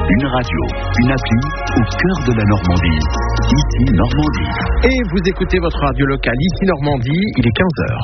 Une radio, une appli au cœur de la Normandie. Ici Normandie. Et vous écoutez votre radio locale Ici Normandie, il est 15h.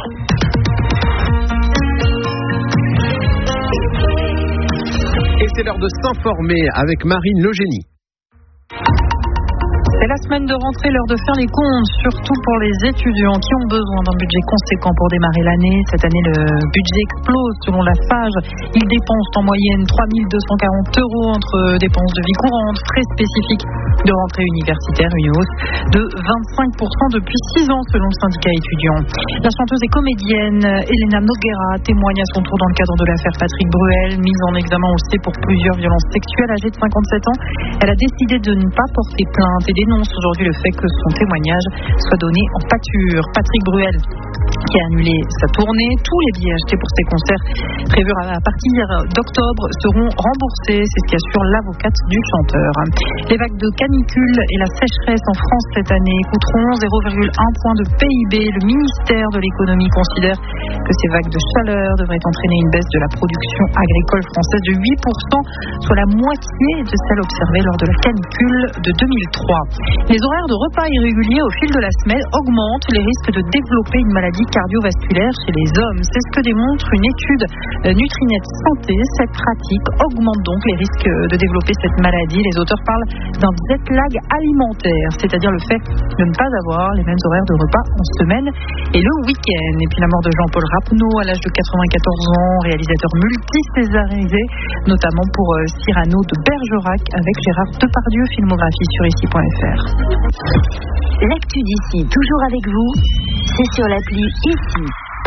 Et c'est l'heure de s'informer avec Marine Legénie. C'est la semaine de rentrée, l'heure de faire les comptes, surtout pour les étudiants qui ont besoin d'un budget conséquent pour démarrer l'année. Cette année, le budget explose selon la FAGE. Ils dépensent en moyenne 3 240 € entre dépenses de vie courante, frais spécifiques de rentrée universitaire, une hausse de 25% depuis 6 ans selon le syndicat étudiant. La chanteuse et comédienne Elena Noguera témoigne à son tour dans le cadre de l'affaire Patrick Bruel, mise en examen aussi pour plusieurs violences sexuelles. Âgée de 57 ans, elle a décidé de ne pas porter plainte et dénonce aujourd'hui le fait que son témoignage soit donné en pâture. Patrick Bruel qui a annulé sa tournée. Tous les billets achetés pour ses concerts prévus à partir d'octobre seront remboursés. C'est ce qu'assure l'avocate du chanteur. Les vagues de canicule et la sécheresse en France cette année coûteront 0,1 point de PIB. Le ministère de l'économie considère que ces vagues de chaleur devraient entraîner une baisse de la production agricole française de 8%, soit la moitié de celle observée lors de la canicule de 2003. Les horaires de repas irréguliers au fil de la semaine augmentent les risques de développer une maladie cardiovasculaire chez les hommes. C'est ce que démontre une étude Nutrinet Santé. Cette pratique augmente donc les risques de développer cette maladie. Les auteurs parlent d'un jet lag alimentaire, c'est-à-dire le fait de ne pas avoir les mêmes horaires de repas en semaine et le week-end. Et puis la mort de Jean-Paul Rapneau à l'âge de 94 ans, réalisateur multi-césarisé, notamment pour Cyrano de Bergerac avec Gérard Depardieu, filmographie sur ici.fr. L'actu d'ici, toujours avec vous, c'est sur l'appli Ici.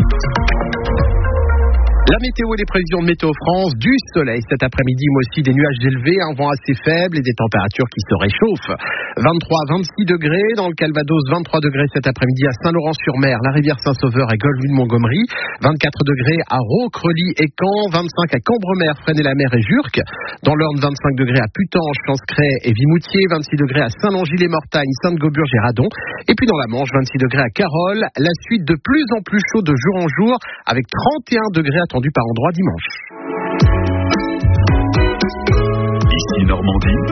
La météo et les prévisions de Météo France, du soleil cet après-midi, mais aussi des nuages élevés, un vent assez faible et des températures qui se réchauffent. 23 à 26 degrés dans le Calvados, 23 degrés cet après-midi à Saint-Laurent-sur-Mer, la rivière Saint-Sauveur et Golfe-Montgomery, 24 degrés à Roquerolles et Caen, 25 à Cambremer, Fresnay-la-Mer et Jurques, dans l'Orne 25 degrés à Putange, Chancray et Vimoutier, 26 degrés à Saint-Langis-les-Mortagnes, Sainte-Goburge et Radon, et puis dans la Manche, 26 degrés à Carolles, la suite de plus en plus chaud de jour en jour, avec 31 degrés attendus par endroit dimanche. Ici Normandie.